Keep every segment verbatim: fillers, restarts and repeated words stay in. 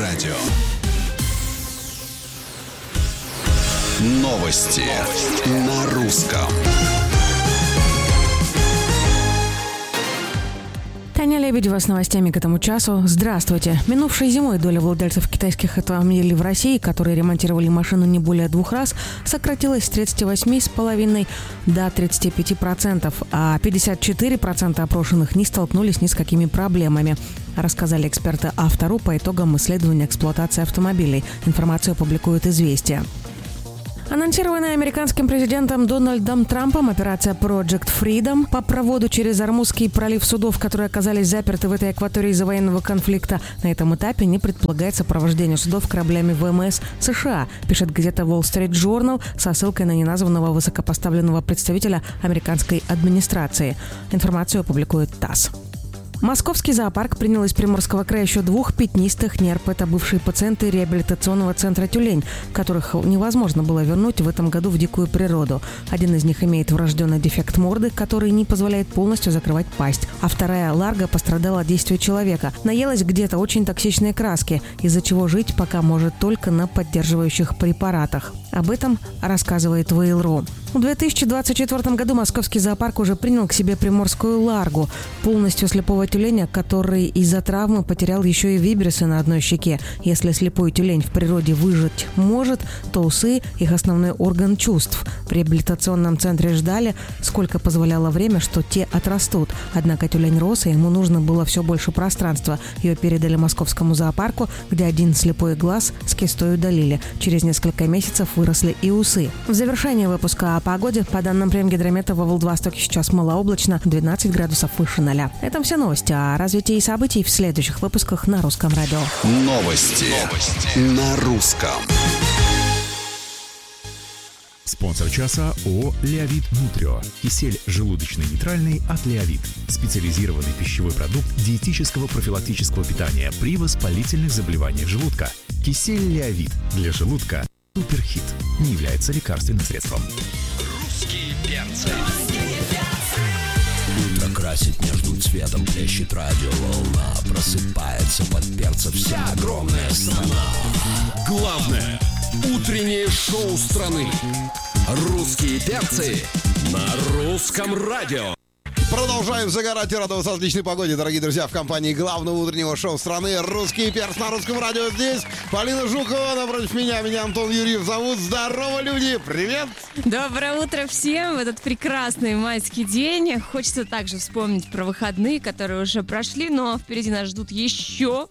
радио. Новости на русском. Таня Лебедева с новостями к этому часу. Здравствуйте. Минувшей зимой доля владельцев китайских автомобилей в России, которые ремонтировали машину не более двух раз, сократилась с тридцати восьми целых пяти десятых до тридцати пяти процентов, а пятьдесят четыре процента опрошенных не столкнулись ни с какими проблемами, рассказали эксперты Автору по итогам исследования эксплуатации автомобилей. Информацию публикует «Известия». Анонсированная американским президентом Дональдом Трампом операция Project Freedom по проводу через Ормузский пролив судов, которые оказались заперты в этой акватории из-за военного конфликта, на этом этапе не предполагает сопровождение судов кораблями ВМС США, пишет газета Wall Street Journal со ссылкой на неназванного высокопоставленного представителя американской администрации. Информацию публикует ТАСС. Московский зоопарк принял из Приморского края еще двух пятнистых нерп. Это бывшие пациенты реабилитационного центра «Тюлень», которых невозможно было вернуть в этом году в дикую природу. Один из них имеет врожденный дефект морды, который не позволяет полностью закрывать пасть. А вторая, Ларго, пострадала от действия человека. Наелась где-то очень токсичной краски, из-за чего жить пока может только на поддерживающих препаратах. Об этом рассказывает Вейл.ру. В две тысячи двадцать четвёртом году московский зоопарк уже принял к себе приморскую Ларгу, полностью слепого тюленя, который из-за травмы потерял еще и вибрисы на одной щеке. Если слепой тюлень в природе выжить может, то усы – их основной орган чувств. В реабилитационном центре ждали, сколько позволяло время, что те отрастут. Однако тюлень рос, и ему нужно было все больше пространства. Ее передали московскому зоопарку, где один слепой глаз с кистой удалили. Через несколько месяцев выросли и усы. В завершение выпуска о погоде. По данным Премгидромета, во Владивостоке сейчас малооблачно, двенадцать градусов выше ноля. Это все новости. О развитии событий в следующих выпусках на Русском радио. Новости, новости. На русском. Спонсор часа ООО «Леовит Нутрио». Кисель желудочно-нейтральный от «Леовит». Специализированный пищевой продукт диетического профилактического питания при воспалительных заболеваниях желудка. Кисель «Леовит» для желудка. Суперхит. Не является лекарственным средством. Русские перцы. Утро красит между цветом, плещет радиоволна. Просыпается под перцем вся огромная страна. Главное утреннее шоу страны. Русские перцы на русском радио. Продолжаем загорать и радоваться отличной погоде, дорогие друзья, в компании главного утреннего шоу страны «Русский перц» на Русском радио. Здесь Полина Жукова, напротив меня, меня Антон Юрьев зовут. Здорово, люди, привет! Доброе утро всем в этот прекрасный майский день. Хочется также вспомнить про выходные, которые уже прошли, но впереди нас ждут еще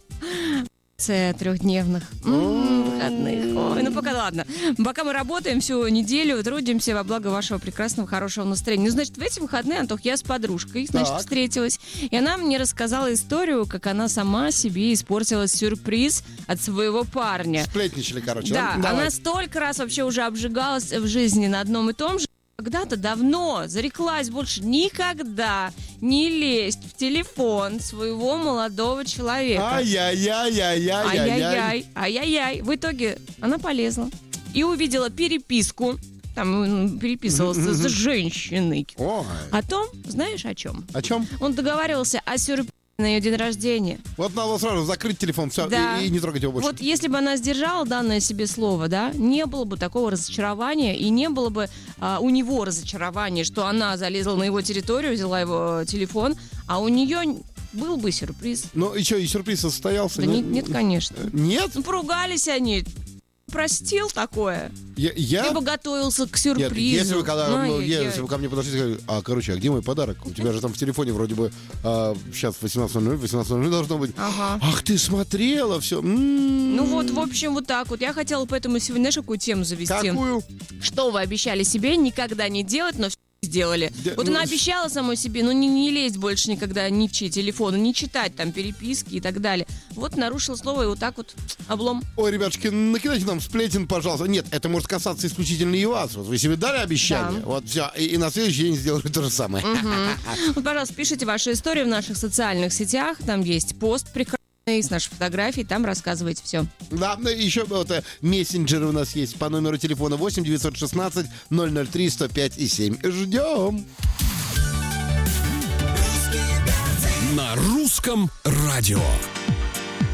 трехдневных м-м, выходных. Ой, ну пока ладно. Пока мы работаем всю неделю, трудимся во благо вашего прекрасного, хорошего настроения. Ну, значит, в эти выходные, Антох, я с подружкой, значит, так. встретилась. И она мне рассказала историю, как она сама себе испортила сюрприз от своего парня. Сплетничали, короче. Да, да? она столько раз вообще уже обжигалась в жизни на одном и том же. Когда-то давно зареклась больше никогда не лезть в телефон своего молодого человека. Ай-яй-яй-яй-яй-яй. Ай-яй-яй, ай-яй-яй. В итоге она полезла и увидела переписку. Там переписывалась с женщиной. Ой. О том, знаешь о чем? О чем? Он договаривался о сюрпризе на ее день рождения. Вот надо сразу закрыть телефон, все, да. и, и не трогать его больше. Вот если бы она сдержала данное себе слово, да, не было бы такого разочарования, и не было бы а, у него разочарования, что она залезла на его территорию, взяла его телефон, а у нее был бы сюрприз. Ну и что, и сюрприз состоялся? Да нет, нет, конечно. Нет? Ну, поругались они. Простил такое? Я, я... Либо готовился к сюрпризу. Нет, если вы, когда, ну, ну, я, если я... вы ко мне подошли и сказали, а, короче, а где мой подарок? У тебя же там в телефоне вроде бы а, сейчас восемнадцать ноль ноль, восемнадцать ноль ноль должно быть. Ага. Ах, ты смотрела все. М-м-м. Ну вот, в общем, вот так вот. Я хотела поэтому сегодня, знаешь, какую тему завести? Какую? Что вы обещали себе никогда не делать, но сделали. Да, вот ну, она обещала самой себе, ну не, не лезть больше никогда ни в чьи телефоны, не читать там переписки и так далее. Вот нарушила слово и вот так вот облом. Ой, ребятушки, накидайте нам сплетен, пожалуйста. Нет, это может касаться исключительно и вас. Вот вы себе дали обещание, да. Вот все, и, и на следующий день сделали то же самое. Угу. Вот, пожалуйста, пишите ваши истории в наших социальных сетях. Там есть пост прекрасный с нашей фотографией, там рассказывайте все. Да, еще вот мессенджеры у нас есть по номеру телефона восемь девятьсот шестнадцать ноль ноль три сто пять и семь. Ждем. На русском радио.